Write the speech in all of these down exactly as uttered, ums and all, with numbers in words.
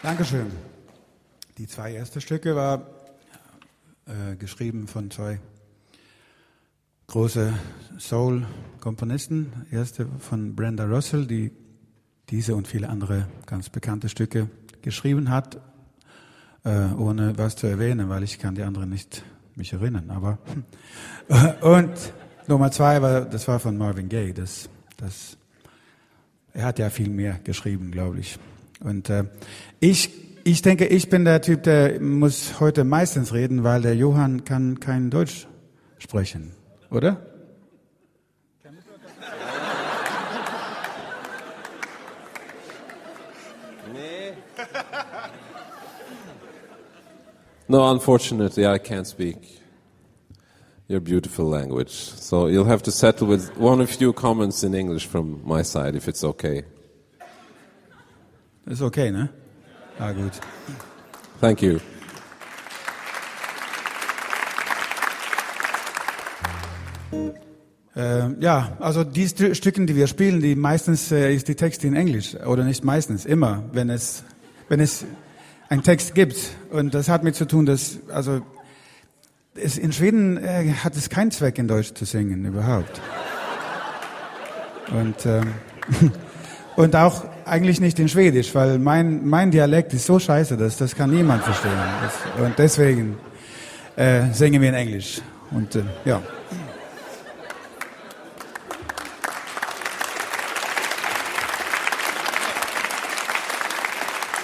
Dankeschön. Die zwei ersten Stücke war äh, geschrieben von zwei große Soul-Komponisten. Erste von Brenda Russell, die diese und viele andere ganz bekannte Stücke geschrieben hat, äh, ohne was zu erwähnen, weil ich kann die anderen nicht mich erinnern. Aber und Nummer zwei war, das war von Marvin Gaye. Das, das, er hat ja viel mehr geschrieben, glaube ich. Und äh, ich, ich denke, ich bin der Typ, der muss heute meistens reden, weil der Johann kann kein Deutsch sprechen, oder? No, unfortunately, I can't speak your beautiful language. So you'll have to settle with one or few comments in English from my side, if it's okay. Ist okay, ne? Ah, gut. Thank you. Äh, ja, also die St- Stücken, die wir spielen, die meistens äh, ist die Texte in Englisch. Oder nicht meistens, immer, wenn es, wenn es einen Text gibt. Und das hat mit zu tun, dass, also, es, in Schweden äh, hat es keinen Zweck, in Deutsch zu singen, überhaupt. Und, ähm, und auch eigentlich nicht in Schwedisch, weil mein, mein Dialekt ist so scheiße, dass das kann niemand verstehen. Das, und deswegen äh, singen wir in Englisch. Und, äh, ja.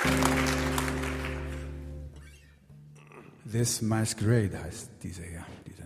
This Masquerade heißt diese hier. Diese.